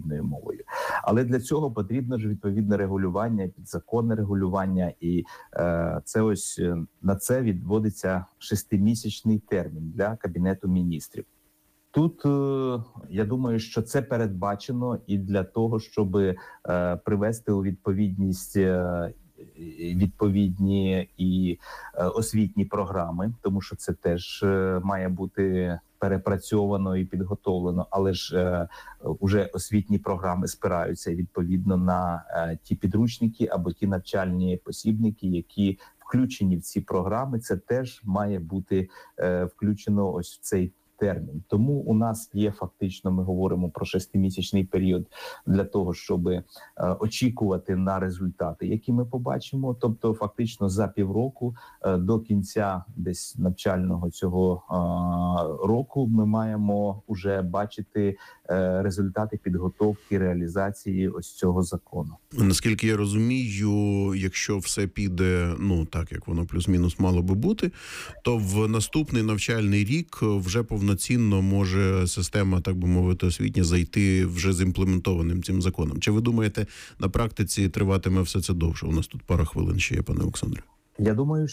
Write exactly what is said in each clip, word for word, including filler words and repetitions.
рідною мовою. Але для цього потрібно ж відповідне регулювання, підзаконне регулювання, і е, це ось на це відводиться шестимісячний термін для Кабінету міністрів. Тут, я думаю, що це передбачено і для того, щоб е, привести у відповідність е, відповідні і е, освітні програми, тому що це теж е, має бути перепрацьовано і підготовлено, але ж е, уже освітні програми спираються відповідно на е, ті підручники або ті навчальні посібники, які включені в ці програми. Це теж має бути е, включено ось в цей термін. Тому у нас є фактично, ми говоримо про шестимісячний період для того, щоб е, очікувати на результати, які ми побачимо. Тобто фактично за півроку е, до кінця десь навчального цього е, року ми маємо вже бачити е, результати підготовки, реалізації ось цього закону. Наскільки я розумію, якщо все піде, ну так, як воно плюс-мінус мало би бути, то в наступний навчальний рік вже повноцінно може система, так би мовити, освітня зайти вже з імплементованим цим законом. Чи ви думаєте, на практиці триватиме все це довше? У нас тут пара хвилин ще є, пане Олександре. Я думаю,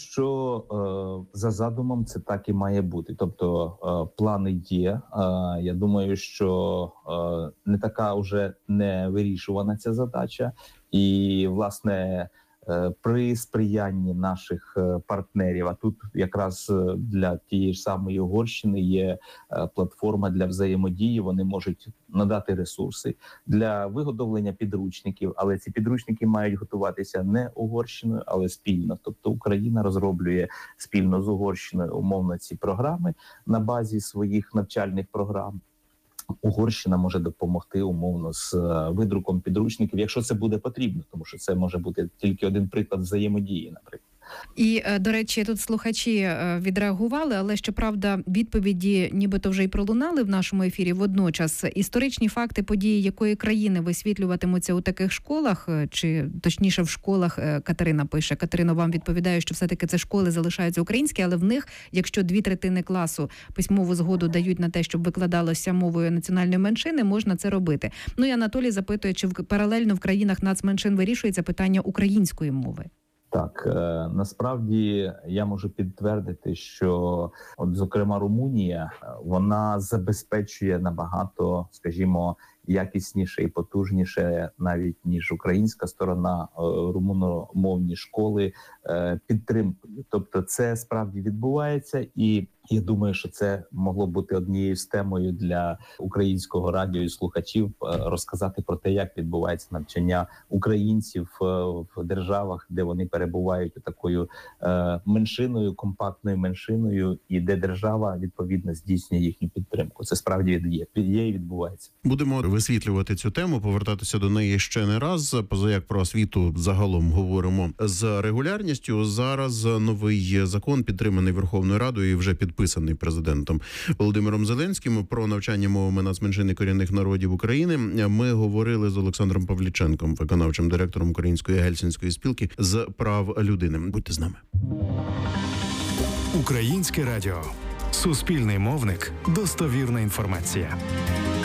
що е, за задумом це так і має бути. Тобто е, плани є. Е, я думаю, що е, не така вже не вирішувана ця задача. І, власне, е, при сприянні наших партнерів, а тут якраз для тієї ж самої Угорщини є е, платформа для взаємодії, вони можуть надати ресурси для виготовлення підручників, але ці підручники мають готуватися не Угорщиною, але спільно. Тобто Україна розроблює спільно з Угорщиною умовно ці програми на базі своїх навчальних програм. Угорщина може допомогти умовно з видруком підручників, якщо це буде потрібно, тому що це може бути тільки один приклад взаємодії, наприклад. І, до речі, тут слухачі відреагували, але, щоправда, відповіді нібито вже й пролунали в нашому ефірі водночас. Історичні факти події якої країни висвітлюватимуться у таких школах, чи точніше в школах, Катерина пише. Катерина вам відповідає, що все-таки це школи залишаються українські, але в них, якщо дві третини класу письмову згоду дають на те, щоб викладалося мовою національної меншини, можна це робити. Ну і Анатолій запитує, чи паралельно в країнах нацменшин вирішується питання української мови? Так, е, насправді я можу підтвердити, що, от, зокрема, Румунія, вона забезпечує набагато, скажімо, якісніше і потужніше, навіть ніж українська сторона, е, румуномовні школи е, підтримкою. Тобто це справді відбувається, і я думаю, що це могло бути однією з темою для українського радіо і слухачів розказати про те, як відбувається навчання українців в державах, де вони перебувають такою меншиною, компактною меншиною, і де держава, відповідно, здійснює їхню підтримку. Це справді є, є і відбувається. Будемо висвітлювати цю тему, повертатися до неї ще не раз. Поза як про освіту загалом говоримо з регулярністю. Зараз новий закон, підтриманий Верховною Радою і вже підписаний президентом Володимиром Зеленським, про навчання мовами нацменшин і корінних народів України. Ми говорили з Олександром Павліченком, виконавчим директором Української гельсінської спілки з прав людини. Будьте з нами. Українське радіо. Суспільний мовник. Достовірна інформація.